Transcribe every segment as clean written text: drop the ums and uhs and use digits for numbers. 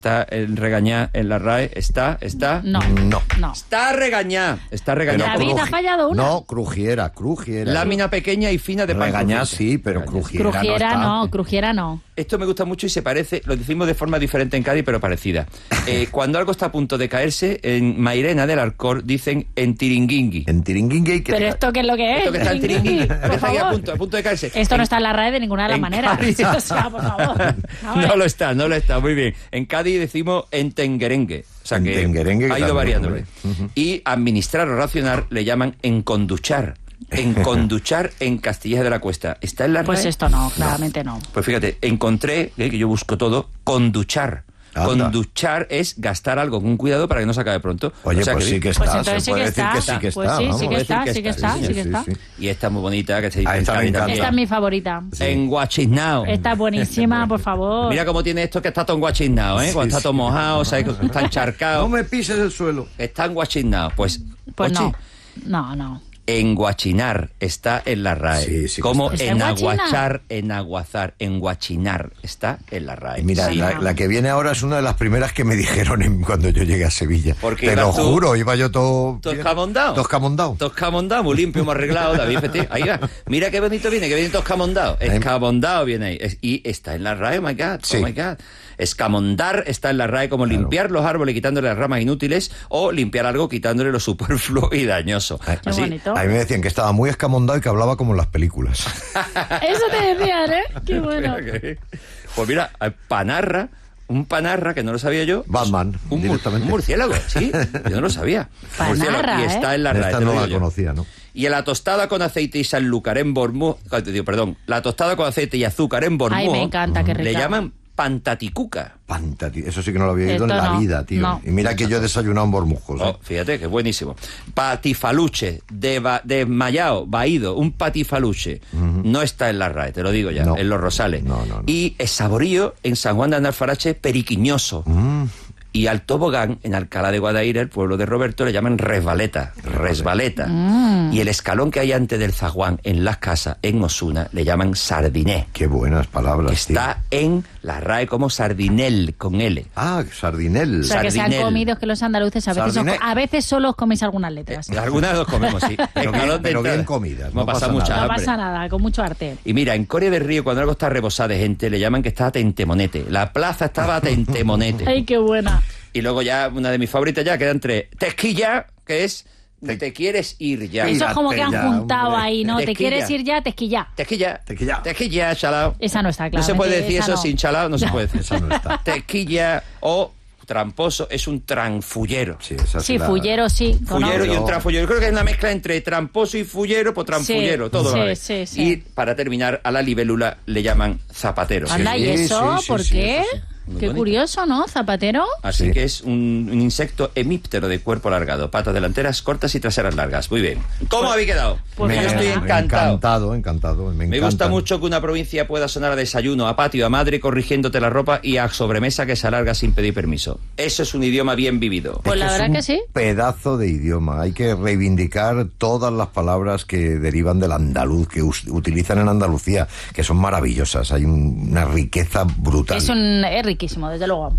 Está regañada en la RAE. Está. No. Está regañada. David, ¿ha fallado una? No, crujiera. Lámina pequeña y fina de pan. Regañar crujiente. sí, pero Crujiera no. Esto me gusta mucho y se parece, lo decimos de forma diferente en Cádiz, pero parecida. Cuando algo está a punto de caerse, en Mairena del Arcor dicen en tiringuingui. En tiringuingui. ¿Pero esto qué es lo que es? Esto que está en tiringuingui, que Por está ahí a favor. punto de caerse. Esto no está en la RAE de ninguna de las en maneras. Cádiz. O sea, por favor. A ver. No lo está, muy bien. En Cádiz decimos en tenguerengue. O sea que Tenguerengue, ha ido también, variándole. hombre. Y administrar o racionar le llaman enconduchar. Enconduchar en Castilla de la Cuesta. ¿Está en la RAE? Pues esto no, claramente no. Pues fíjate, encontré, que yo busco todo, conduchar. Anda. Conduchar es gastar algo con cuidado para que no se acabe pronto. Oye, O sea pues que sí que Pues está. entonces Se sí puede que decir está. que sí que está. Pues sí, vamos. sí que está, sí que está. Y esta es muy bonita, que se dice Ahí en está, Cádiz me encanta. también. Esta es mi favorita. En Guachinao. Esta es buenísima, por favor. Mira cómo tiene esto que está todo enguachinao, ¿eh? Cuando está todo mojado, o sea, que está encharcado. No me pises el suelo. Está enguachinao. Pues Pues oye, no. enguachinar está en la RAE. Sí, sí que como está. enaguachar, enaguazar, enguachinar está en la RAE. Mira, Sí. la que viene ahora es una de las primeras que me dijeron cuando yo llegué a Sevilla. Porque te lo ibas tú- juro, iba yo todo... Toscamondao. Toscamondao. Toscamondao, muy limpio, muy arreglado, David. Fíjate, ahí va. Mira qué bonito viene, que viene toscamondao. Escamondao viene ahí. Y está en la RAE, oh my God, Sí. oh my God. Escamondar está en la RAE como limpiar los árboles quitándole las ramas inútiles o limpiar algo quitándole lo superfluo y dañoso. Qué Así, bonito. A mí me decían que estaba muy escamondado y que hablaba como en las películas. Eso te decían, ¿eh? Qué bueno. Pues mira, panarra, un panarra que no lo sabía yo. Batman, un directamente. murciélago, sí, yo no lo sabía. Panarra, Murciélago, y está en la RAE. Esta te lo no digo la yo. conocía, ¿no? Y en la tostada con aceite y sanlúcar en Bormú, la tostada con aceite y azúcar en Bormú, Ay, me encanta, qué rica. le llaman pantaticuca. Eso sí que no lo había oído Esto en la no, vida, tío. no. Y mira que yo he desayunado en Bormujos. Oh, fíjate, que buenísimo. Patifaluche, desmayado, vaído, un patifaluche. No está en la RAE, te lo digo ya, No. en Los Rosales. No. Y el saborío en San Juan de Analfarache, periquiñoso. Y al tobogán, en Alcalá de Guadaira, el pueblo de Roberto, le llaman resbaleta. Y el escalón que hay antes del zaguán, en las casas, en Osuna, le llaman sardiné. Qué buenas palabras, Está en la RAE como sardinel, con L. Ah, sardinel. O sea, que sean Sardinel. comidos que los andaluces Sardinel. a veces solo os coméis algunas letras. Algunas los comemos, sí. Escalón de pero bien entrada. comidas, Hemos no pasa pasado mucha nada. No hambre. pasa nada, con mucho arte. Y mira, en Coria del Río, cuando algo está rebosado de gente, le llaman que está a tentemonete. La plaza estaba a tentemonete. Ay, qué buena. Y luego ya, una de mis favoritas ya, queda entre tesquilla, que es te quieres ir ya. Eso es como que han ya, juntado hombre. ahí, ¿no? Te Tesquilla. quieres ir ya, tesquilla. Tesquilla, chalao. Esa no está, No se puede decir claramente, eso esa no. sin chalao, no se puede decir. Esa no está. Tesquilla o tramposo es un tranfullero. Sí, esa Sí, la- fullero, sí. Fullero y un No. tranfullero. Yo creo que es una mezcla entre tramposo y fullero, pues tranfullero, Sí, todo sí, a la vez. sí, sí. Y para terminar, a la libélula le llaman zapatero. Anda, ¿y Sí, eso? sí, sí, ¿Por sí, qué? eso sí. Muy Qué bonito. curioso, ¿no? Zapatero. Así Sí. que es un insecto hemíptero de cuerpo alargado, patas delanteras cortas y traseras largas. Muy bien. ¿Cómo habéis quedado? Pues Yo estoy fenomenal. encantado. Encantado. Me gusta mucho que una provincia pueda sonar a desayuno, a patio, a madre corrigiéndote la ropa y a sobremesa que se alarga sin pedir permiso. Eso es un idioma bien vivido. Pues la Es verdad un que sí. pedazo de idioma. Hay que reivindicar todas las palabras que derivan del andaluz, que utilizan en Andalucía, que son maravillosas. Hay una riqueza brutal. Es riquísimo, desde luego.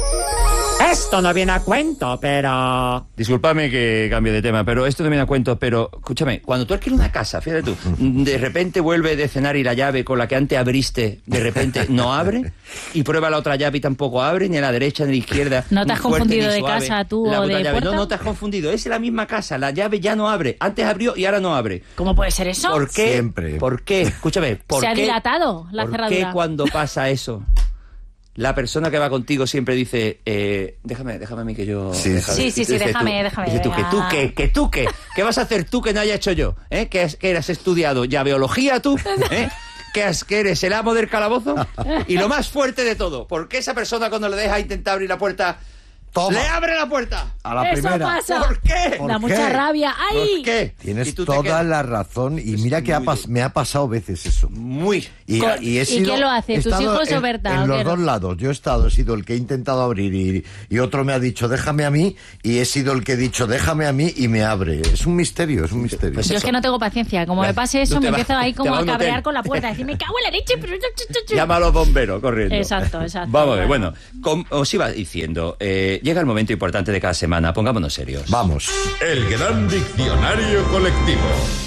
Esto no viene a cuento, pero... Discúlpame que cambie de tema, pero esto no me da cuento, pero escúchame, cuando tú alquilas una casa, fíjate tú, de repente vuelve de cenar y la llave con la que antes abriste, de repente no abre, y prueba la otra llave y tampoco abre, ni a la derecha ni a la izquierda. ¿No te ni has fuerte, confundido ni de suave. casa tú La o otra de llave. puerta? No te has confundido, es la misma casa, la llave ya no abre, antes abrió y ahora no abre. ¿Cómo puede ser eso? ¿Por qué? Siempre. ¿Por qué? Escúchame, ¿por Se ha qué? dilatado la ¿Por cerradura. qué cuando pasa eso? La persona que va contigo siempre dice, déjame a mí que yo... Sí, sí, Dice déjame. Dice tú, que tú, ¿qué vas a hacer tú que no haya hecho yo? ¿Que has estudiado ya biología tú? Que eres el amo del calabozo? Y lo más fuerte de todo, ¿por qué esa persona cuando le deja intentar abrir la puerta Toma. ¡Le abre la puerta! A la Eso primera. pasa. ¿Por qué? ¿Por Da qué? mucha rabia. ¡Ay! ¿Por qué? Tienes Y tú te toda quedas la razón y mira que muy me ha pasado veces eso. muy... Y he sido- quién lo hace? he ¿Tus estado hijos o en, Berta, En o los qué? dos lados. Yo he sido el que he intentado abrir y otro me ha dicho déjame a mí y he sido el que he dicho déjame a mí y me abre. Es un misterio, es un misterio. Pues Yo es eso. que no tengo paciencia. Como me Claro. pase eso, Tú te me vas- empiezo ahí te como vas a a un cabrear hotel. con la puerta. Decir, me cago en la leche, pero... Llama a los bomberos corriendo. Exacto, exacto. Vamos a ver, bueno, os iba diciendo, llega el momento importante de cada semana, pongámonos serios. Vamos. El gran diccionario colectivo.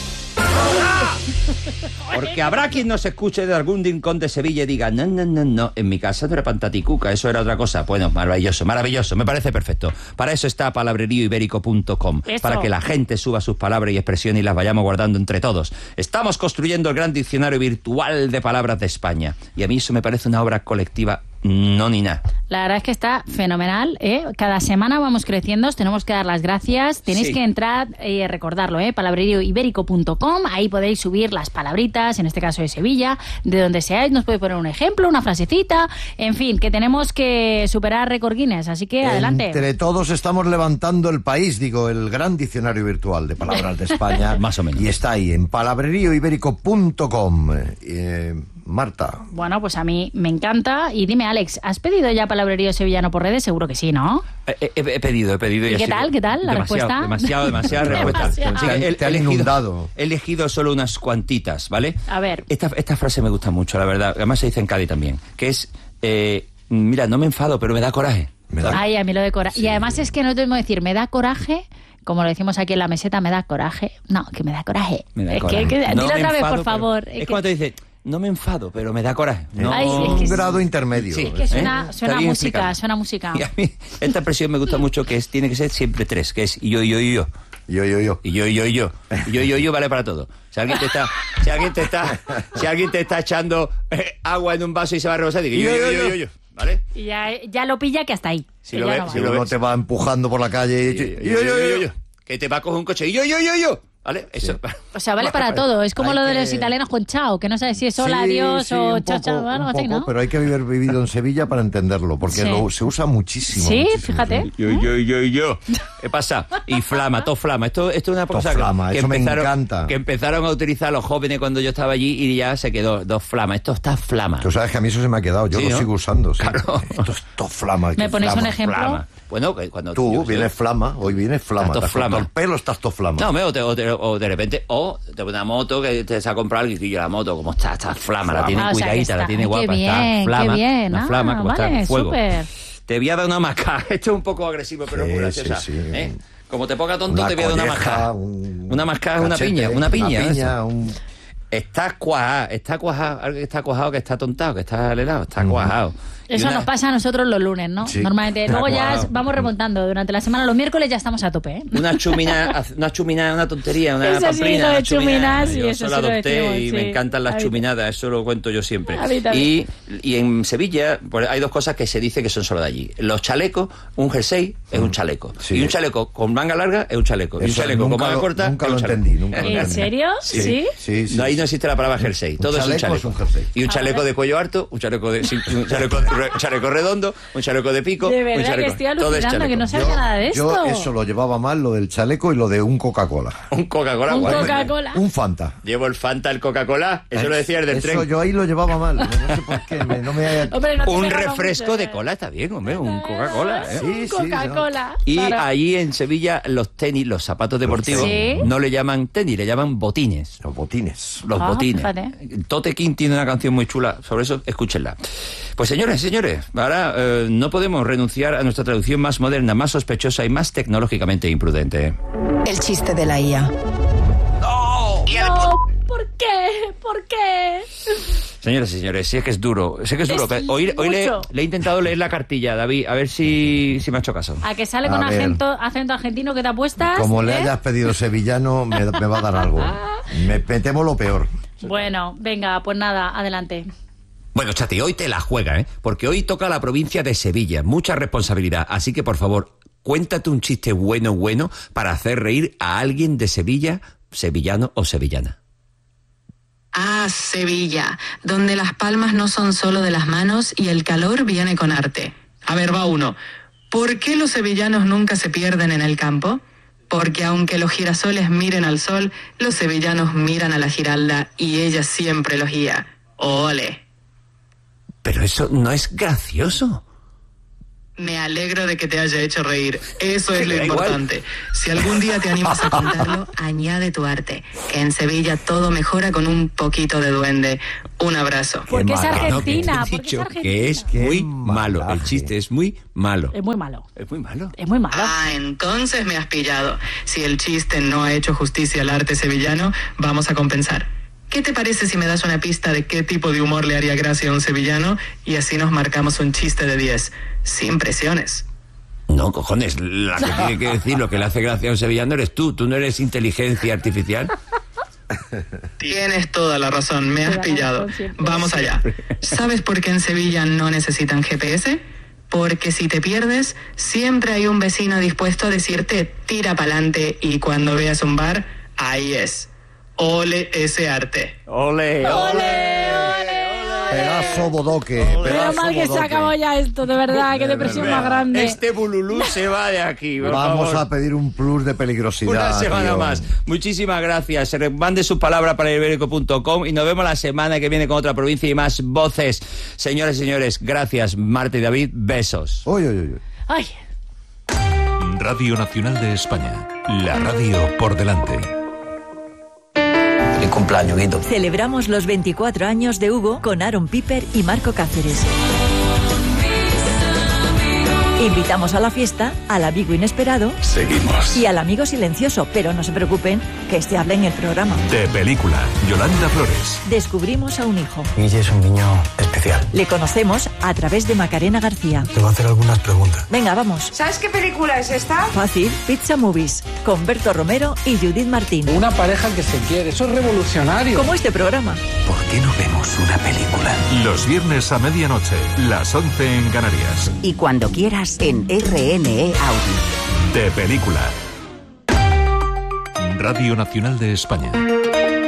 Porque habrá quien nos escuche de algún rincón de Sevilla y diga, no, en mi casa no era pantaticuca, eso era otra cosa. Bueno, maravilloso, me parece perfecto. Para eso está palabreríoibérico.com, Eso. para que la gente suba sus palabras y expresiones y las vayamos guardando entre todos. Estamos construyendo el gran diccionario virtual de palabras de España. Y a mí eso me parece una obra colectiva no ni nada. La verdad es que está fenomenal, ¿eh? Cada semana vamos creciendo, os tenemos que dar las gracias. Tenéis Sí. que entrar, recordarlo, palabreríoibérico.com. Ahí podéis subir las palabritas, en este caso de Sevilla, de donde seáis. Nos puede poner un ejemplo, una frasecita. En fin, que tenemos que superar récord Guinness, así que adelante. Entre todos estamos levantando el país, digo, el gran diccionario virtual de palabras de España. Más o menos. Y está ahí, en palabreríoibérico.com. Marta. Bueno, pues a mí me encanta. Y dime, Alex, ¿has pedido ya palabrerío sevillano por redes? Seguro que sí, ¿no? He pedido. ¿Y ha qué sido tal? ¿Qué tal la respuesta? Demasiada respuesta. Demasiado. Sí, Te han inundado. He elegido solo unas cuantitas, ¿vale? A ver. Esta frase me gusta mucho, la verdad. Además se dice en Cádiz también. Que es, mira, no me enfado, pero me da coraje. Me da- Ay, a mí lo de coraje. Y además es que no tengo que decir, me da coraje, como lo decimos aquí en la meseta, me da coraje. No, que me da coraje. Me da es coraje. que No dilo me otra vez, enfado, por pero- favor. Es cuando te dice, no me enfado, pero me da coraje. No, Ay, es que Un es- grado intermedio. Sí. Es que suena, Está suena bien música, explicado. suena música. Y a mí esta expresión me gusta mucho, que tiene que ser siempre tres, que es y yo. Yo. Y yo vale para todo. Si alguien te está echando agua en un vaso y se va a rebosar, digo yo. ¿Vale? Y ya lo pilla que hasta ahí. Si que lo ya ves, no va. si Si lo uno ves. te va empujando por la calle y Yo. Que te va a coger un coche y yo. ¿Vale? Eso. O sea, vale para todo. Es como Hay lo de que- los italianos con chao, que no sabes si es hola, adiós sí, o un chao, poco, chao, algo un así, poco, ¿no? pero hay que haber vivido en Sevilla para entenderlo, porque Sí. se usa muchísimo. Sí, muchísimo. fíjate. Yo. ¿Qué pasa? Y flama, todo flama. Esto es una cosa flama, que eso me empezaron, encanta. que empezaron a utilizar los jóvenes cuando yo estaba allí y ya se quedó dos flamas. Esto está flama. Tú sabes que a mí eso se me ha quedado, yo Sí, lo ¿no? sigo usando. Sí. Claro. Esto flama. ¿Me que ponéis flama. un ejemplo? Flama. Bueno, que cuando Tú yo- vienes flama, hoy vienes flama. Estás Te has flama. cortado el pelo, estás todo flama. No, o de repente, o te una moto que te se ha comprado alguien y la moto, como está flama, la tiene Ah, o sea, que cuidadita, está- la tiene qué guapa, bien, está flama, qué bien. una flama, como está vale, en fuego. súper. Te voy a dar una masca, esto es un poco agresivo, pero Sí, muy graciosa. sí, sí. ¿eh? Como te ponga tonto, Una te voy a dar una colleja, masca. Una masca es una cachete, piña, una piña. eso. un- Está cuajado, algo que está cuajado, que está tontado, que está helado, está cuajado. Y Eso una- nos pasa a nosotros los lunes, ¿no? Sí. Normalmente. Luego ya Claro. vamos remontando. Durante la semana, los miércoles ya estamos a tope, ¿eh? Una chumina, una tontería, una Eso sí, pamplina. lo de una chumina. chuminas, sí, Yo eso la sí lo adopté decimos, y sí. me encantan A las mí chuminadas, eso lo cuento yo siempre. A mí también. Y en Sevilla pues, hay dos cosas que se dice que son solo de allí. Los chalecos, un jersey es un chaleco. Sí. Y un chaleco con manga larga es un chaleco. Y un Eso chaleco con nunca manga lo- corta nunca es un lo chaleco. entendí, nunca lo ¿En entendí. serio? ¿Sí? Sí, sí. No, ahí no existe la palabra jersey. Todo es un chaleco chaleco. es un jersey. Y un chaleco de cuello alto, un chaleco chaleco redondo, un chaleco de pico, De un verdad chaleco. que estoy todo es alucinando, que no chaleco. sabía nada de esto. Yo eso lo llevaba mal, lo del chaleco y lo de un Coca-Cola. Un Coca-Cola. Un guay. Coca-Cola. Un Fanta. Llevo el Fanta, el Coca-Cola. Eso lo decía el del Eso tren. yo ahí lo llevaba mal. No sé por qué. No me... Hombre, no te Un pegaba refresco mucho, de ¿eh? cola está bien, hombre. Un Coca-Cola. ¿eh? Sí, Un sí, Coca-Cola. Y Claro. allí en Sevilla los tenis, los zapatos deportivos, ¿Sí? no le llaman tenis, le llaman botines. Los botines. Los Ah, botines. fíjate. Tote King tiene una canción muy chula sobre eso, escúchenla. Pues señores, ahora no podemos renunciar a nuestra traducción más moderna, más sospechosa y más tecnológicamente imprudente. El chiste de la IA. No, ¿por qué? ¿Por qué? Señoras y señores, sé que es duro. Es Hoy le mucho. he intentado leer la cartilla, David, a ver si me ha hecho caso. A que sale A con ver. acento argentino que te apuestas. Como le ¿eh? hayas pedido sevillano, me va a dar algo. Me temo lo peor. Bueno, venga, pues nada, adelante. Bueno, Chati, hoy te la juega, ¿eh? Porque hoy toca la provincia de Sevilla. Mucha responsabilidad. Así que, por favor, cuéntate un chiste bueno para hacer reír a alguien de Sevilla, sevillano o sevillana. Ah, Sevilla, donde las palmas no son solo de las manos y el calor viene con arte. A ver, va uno. ¿Por qué los sevillanos nunca se pierden en el campo? Porque aunque los girasoles miren al sol, los sevillanos miran a la giralda y ella siempre los guía. ¡Ole! Pero eso no es gracioso. Me alegro de que te haya hecho reír. Eso es lo Da igual. importante. Si algún día te animas a contarlo, añade tu arte. Que en Sevilla todo mejora con un poquito de duende. Un abrazo. Porque es mala. Argentina. No, que te he Porque es dicho Argentina. que es Qué muy malo. El malaje. chiste es muy malo. Es muy malo. Es muy malo. Es muy malo. Ah, entonces me has pillado. Si el chiste no ha hecho justicia al arte sevillano, vamos a compensar. ¿Qué te parece si me das una pista de qué tipo de humor le haría gracia a un sevillano y así nos marcamos un chiste de 10? Sin presiones. No, cojones, la que tiene que decir lo que le hace gracia a un sevillano eres tú. Tú no eres inteligencia artificial. Tienes toda la razón, me has Toda la pillado. razón siempre. Vamos allá. ¿Sabes por qué en Sevilla no necesitan GPS? Porque si te pierdes, siempre hay un vecino dispuesto a decirte tira pa'lante y cuando veas un bar, ahí es. Ole ese arte. ¡Ole! Pedazo bodoque. Menos pedazo mal que se bodoque. acabó ya esto, de verdad. Qué depresión más grande. Este bululú se va de aquí, por Vamos favor. a pedir un plus de peligrosidad. Una semana tío. más. Muchísimas gracias. Se mande su palabra para ibérico.com y nos vemos la semana que viene con otra provincia y más voces. Señores y señores, gracias. Marta y David, besos. Uy, uy, uy. Ay. Radio Nacional de España. La radio por delante. Feliz cumpleaños, Guito. Celebramos los 24 años de Hugo con Aaron Piper y Marco Cáceres. Invitamos a la fiesta al amigo inesperado Seguimos. y al amigo silencioso, pero no se preocupen, que este habla en el programa. De película, Yolanda Flores. Descubrimos a un hijo. Guille es un niño especial. Le conocemos a través de Macarena García. Te voy a hacer algunas preguntas. Venga, vamos. ¿Sabes qué película es esta? Fácil, Pizza Movies, con Berto Romero y Judith Martín. Una pareja que se quiere, eso es revolucionario. Como este programa. ¿Por qué no vemos una película? Los viernes a medianoche, las 11 en Canarias. Y cuando quieras en RNE Audio. De película. Radio Nacional de España.